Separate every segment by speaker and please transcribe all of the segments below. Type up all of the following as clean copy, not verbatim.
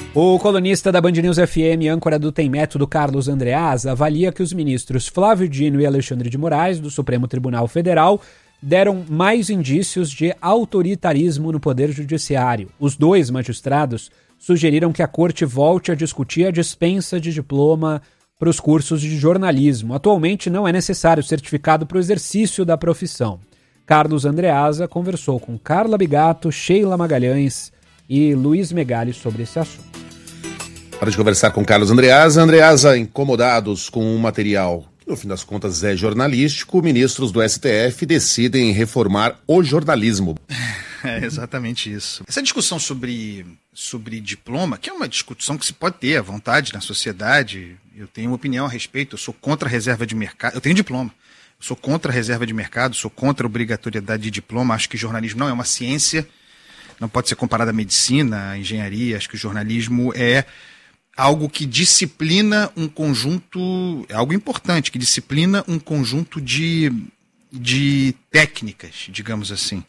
Speaker 1: O colunista da Band News FM, âncora do Tem Método, Carlos Andreasa, avalia que os ministros Flávio Dino e Alexandre de Moraes, do Supremo Tribunal Federal, deram mais indícios de autoritarismo no Poder Judiciário. Os dois magistrados sugeriram que a Corte volte a discutir a dispensa de diploma para os cursos de jornalismo. Atualmente não é necessário certificado para o exercício da profissão. Carlos Andreasa conversou com Carla Bigato, Sheila Magalhães e Luiz Megali sobre esse assunto.
Speaker 2: Para de conversar com Carlos Andreasa. Andreasa, incomodados com um material que no fim das contas é jornalístico, ministros do STF decidem reformar o jornalismo.
Speaker 3: É exatamente isso. Essa discussão sobre diploma, que é uma discussão que se pode ter à vontade na sociedade, eu tenho uma opinião a respeito, eu sou contra a reserva de mercado, eu tenho diploma, eu sou contra a reserva de mercado, sou contra a obrigatoriedade de diploma, acho que jornalismo não é uma ciência, não pode ser comparado à medicina, à engenharia, acho que o jornalismo é algo que disciplina um conjunto, é algo importante, que disciplina um conjunto de técnicas, digamos assim.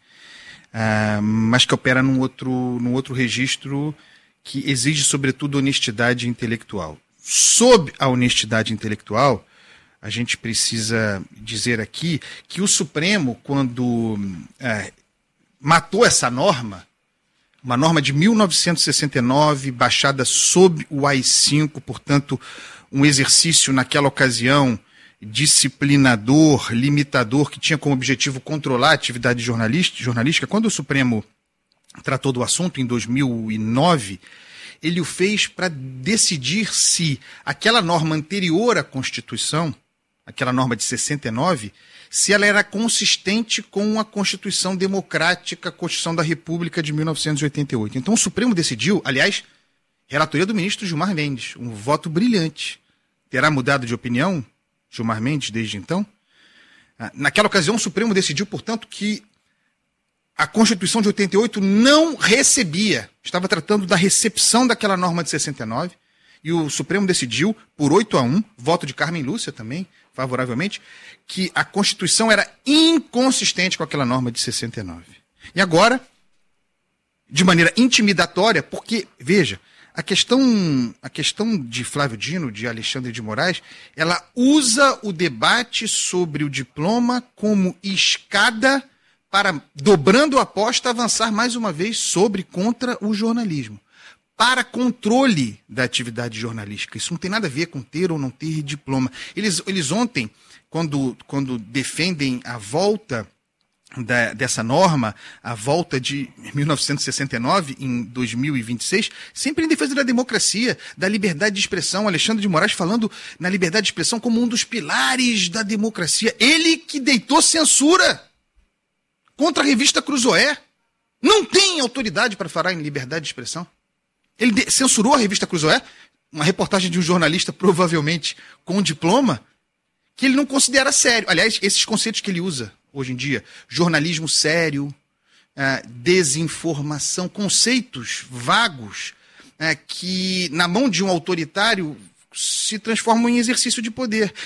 Speaker 3: Mas que opera num outro registro que exige, sobretudo, honestidade intelectual. Sob a honestidade intelectual, a gente precisa dizer aqui que o Supremo, quando matou essa norma, uma norma de 1969, baixada sob o AI-5, portanto, um exercício naquela ocasião disciplinador, limitador, que tinha como objetivo controlar a atividade jornalística. Quando o Supremo tratou do assunto em 2009, ele o fez para decidir se aquela norma anterior à Constituição, aquela norma de 69, se ela era consistente com a Constituição Democrática, a Constituição da República de 1988. Então o Supremo decidiu, aliás, relatoria do ministro Gilmar Mendes, um voto brilhante. Terá mudado de opinião Gilmar Mendes desde então? Naquela ocasião o Supremo decidiu, portanto, que a Constituição de 88 não recebia, estava tratando da recepção daquela norma de 69, e o Supremo decidiu, por 8-1, voto de Carmen Lúcia também, favoravelmente, que a Constituição era inconsistente com aquela norma de 69. E agora, de maneira intimidatória, porque, veja, a questão de Flávio Dino, de Alexandre de Moraes, ela usa o debate sobre o diploma como escada para, dobrando a aposta, avançar mais uma vez contra o jornalismo. Para controle da atividade jornalística. Isso não tem nada a ver com ter ou não ter diploma. Eles ontem, quando defendem a volta dessa norma, a volta de 1969 em 2026, sempre em defesa da democracia, da liberdade de expressão. Alexandre de Moraes falando na liberdade de expressão como um dos pilares da democracia. Ele que deitou censura contra a revista Cruzoé. Não tem autoridade para falar em liberdade de expressão. Ele censurou a revista Cruzoé, uma reportagem de um jornalista, provavelmente com diploma, que ele não considera sério. Aliás, esses conceitos que ele usa hoje em dia, jornalismo sério, desinformação, conceitos vagos que, na mão de um autoritário, se transformam em exercício de poder.